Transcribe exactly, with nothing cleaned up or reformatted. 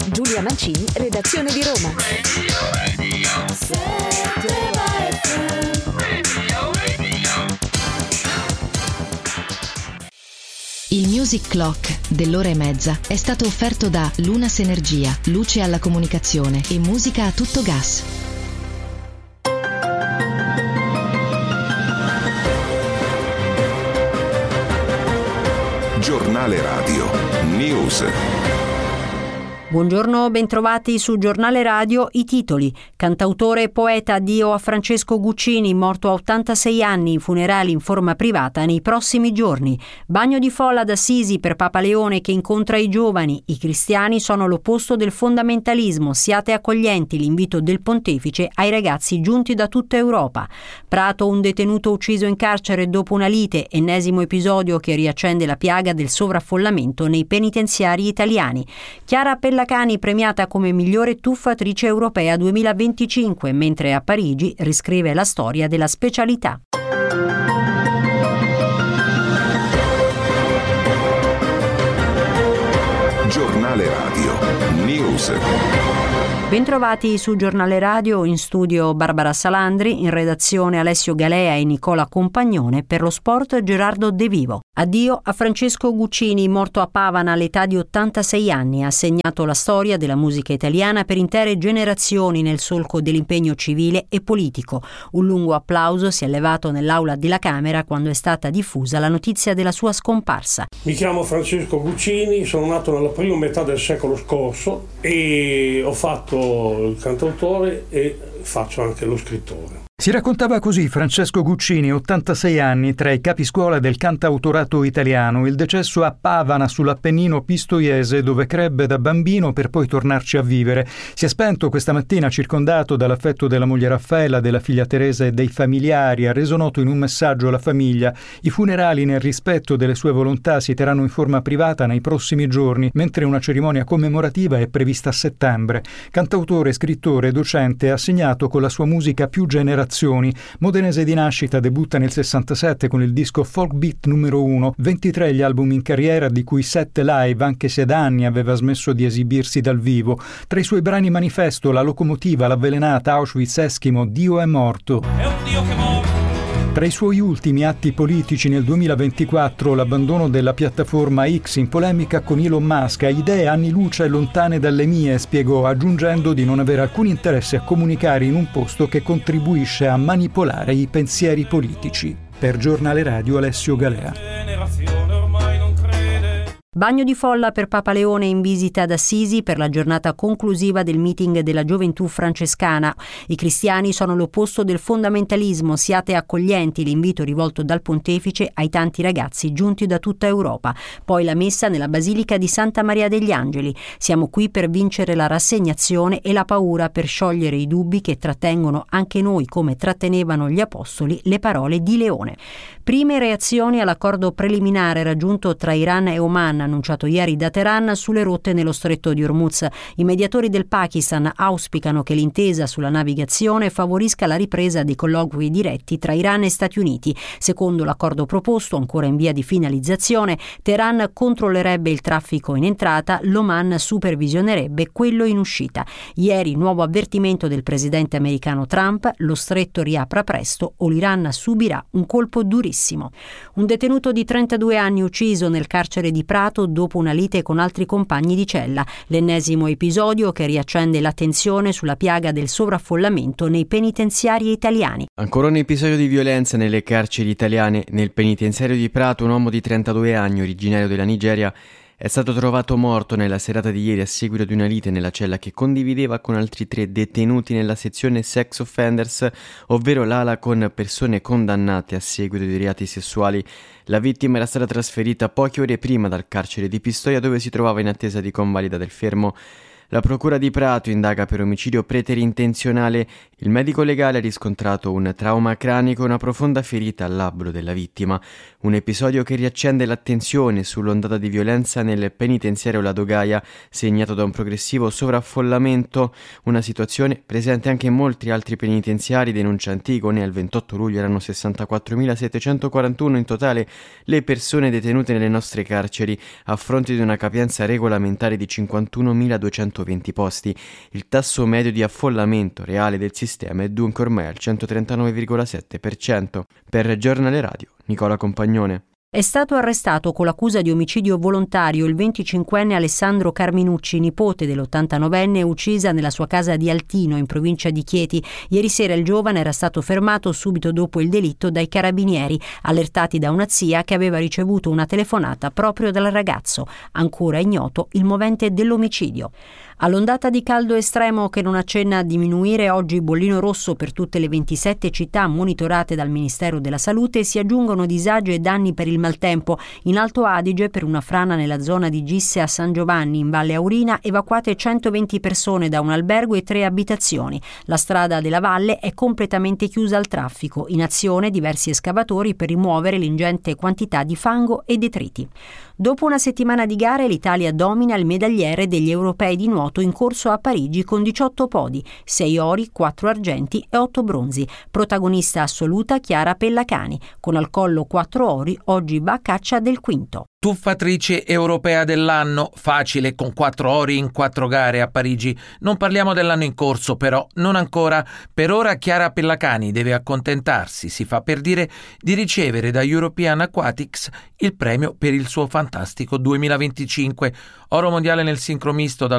Giulia Mancini, redazione di Roma. Il Music Clock dell'ora e mezza è stato offerto da Lunas Energia, luce alla comunicazione e musica a tutto gas. Giornale Radio News. Buongiorno, bentrovati su Giornale Radio. I titoli: cantautore e poeta, addio a Francesco Guccini, morto a ottantasei anni, funerali in forma privata nei prossimi giorni. Bagno di folla ad Assisi per Papa Leone che incontra i giovani. I cristiani sono l'opposto del fondamentalismo, siate accoglienti, l'invito del pontefice ai ragazzi giunti da tutta Europa. Prato, un detenuto ucciso in carcere dopo una lite, ennesimo episodio che riaccende la piaga del sovraffollamento nei penitenziari italiani. Chiara Pella Cani premiata come migliore tuffatrice europea duemilaventicinque, mentre a Parigi riscrive la storia della specialità. Giornale Radio News. Bentrovati su Giornale Radio, in studio Barbara Salandri, in redazione Alessio Galea e Nicola Compagnone, per lo sport Gerardo De Vivo. Addio a Francesco Guccini, morto a Pavana all'età di ottantasei anni, ha segnato la storia della musica italiana per intere generazioni nel solco dell'impegno civile e politico. Un lungo applauso si è levato nell'aula della Camera quando è stata diffusa la notizia della sua scomparsa. Mi chiamo Francesco Guccini, sono nato nella prima metà del secolo scorso e ho fatto il cantautore e faccio anche lo scrittore. Si raccontava così Francesco Guccini, ottantasei anni, tra i capiscuola del cantautorato italiano, il decesso a Pavana sull'Appennino pistoiese dove crebbe da bambino per poi tornarci a vivere. Si è spento questa mattina circondato dall'affetto della moglie Raffaella, della figlia Teresa e dei familiari. Ha reso noto in un messaggio alla famiglia: i funerali nel rispetto delle sue volontà si terranno in forma privata nei prossimi giorni, mentre una cerimonia commemorativa è prevista a settembre. Cantautore, scrittore, docente, ha segnato con la sua musica più generazioni. Modenese di nascita, debutta nel sessantasette con il disco Folk Beat numero uno, ventitré gli album in carriera, di cui sette live, anche se da anni aveva smesso di esibirsi dal vivo. Tra i suoi brani manifesto La locomotiva, L'avvelenata, Auschwitz, Eschimo, Dio è morto. È un Dio che muore. Tra i suoi ultimi atti politici nel duemilaventiquattro l'abbandono della piattaforma X in polemica con Elon Musk, idee anni luce lontane dalle mie, spiegò, aggiungendo di non avere alcun interesse a comunicare in un posto che contribuisce a manipolare i pensieri politici. Per Giornale Radio Alessio Galea. Bagno di folla per Papa Leone in visita ad Assisi per la giornata conclusiva del meeting della gioventù francescana. I cristiani sono l'opposto del fondamentalismo, siate accoglienti, l'invito rivolto dal pontefice ai tanti ragazzi giunti da tutta Europa. Poi la messa nella Basilica di Santa Maria degli Angeli. Siamo qui per vincere la rassegnazione e la paura, per sciogliere i dubbi che trattengono anche noi, come trattenevano gli apostoli le parole di Leone. Prime reazioni all'accordo preliminare raggiunto tra Iran e Oman, annunciato ieri da Teheran, sulle rotte nello stretto di Hormuz. I mediatori del Pakistan auspicano che l'intesa sulla navigazione favorisca la ripresa dei colloqui diretti tra Iran e Stati Uniti. Secondo l'accordo proposto, ancora in via di finalizzazione, Teheran controllerebbe il traffico in entrata, l'Oman supervisionerebbe quello in uscita. Ieri nuovo avvertimento del presidente americano Trump: lo stretto riapra presto o l'Iran subirà un colpo durissimo. Un detenuto di trentadue anni ucciso nel carcere di Prato dopo una lite con altri compagni di cella. L'ennesimo episodio che riaccende l'attenzione sulla piaga del sovraffollamento nei penitenziari italiani. Ancora un episodio di violenza nelle carceri italiane. Nel penitenziario di Prato un uomo di trentadue anni, originario della Nigeria, è stato trovato morto nella serata di ieri a seguito di una lite nella cella che condivideva con altri tre detenuti nella sezione Sex Offenders, ovvero l'ala con persone condannate a seguito di reati sessuali. La vittima era stata trasferita poche ore prima dal carcere di Pistoia, dove si trovava in attesa di convalida del fermo. La procura di Prato indaga per omicidio preterintenzionale. Il medico legale ha riscontrato un trauma cranico e una profonda ferita al labbro della vittima. Un episodio che riaccende l'attenzione sull'ondata di violenza nel penitenziario La Dogaia, segnato da un progressivo sovraffollamento, una situazione presente anche in molti altri penitenziari. Denuncia Antigone: al ventotto luglio erano sessantaquattromilasettecentoquarantuno in totale le persone detenute nelle nostre carceri, a fronte di una capienza regolamentare di cinquantunomiladuecento centoventi posti. Il tasso medio di affollamento reale del sistema è dunque ormai al centotrentanove virgola sette per cento. Per Giornale Radio, Nicola Compagnone. È stato arrestato con l'accusa di omicidio volontario il venticinquenne Alessandro Carminucci, nipote dell'ottantanovenne uccisa nella sua casa di Altino, in provincia di Chieti. Ieri sera il giovane era stato fermato subito dopo il delitto dai carabinieri, allertati da una zia che aveva ricevuto una telefonata proprio dal ragazzo. Ancora ignoto il movente dell'omicidio. All'ondata di caldo estremo che non accenna a diminuire, oggi bollino rosso per tutte le ventisette città monitorate dal Ministero della Salute, si aggiungono disagi e danni per il maltempo. In Alto Adige, per una frana nella zona di Gisse a San Giovanni, in Valle Aurina, evacuate centoventi persone da un albergo e tre abitazioni. La strada della valle è completamente chiusa al traffico. In azione diversi escavatori per rimuovere l'ingente quantità di fango e detriti. Dopo una settimana di gare, l'Italia domina il medagliere degli europei di nuoto in corso a Parigi con diciotto podi, sei ori, quattro argenti e otto bronzi. Protagonista assoluta Chiara Pellacani, con al collo quattro ori, oggi va a caccia del quinto. Tuffatrice europea dell'anno, facile con quattro ori in quattro gare a Parigi. Non parliamo dell'anno in corso, però, non ancora. Per ora Chiara Pellacani deve accontentarsi, si fa per dire, di ricevere da European Aquatics il premio per il suo fantastico duemilaventicinque. Oro mondiale nel sincromisto dal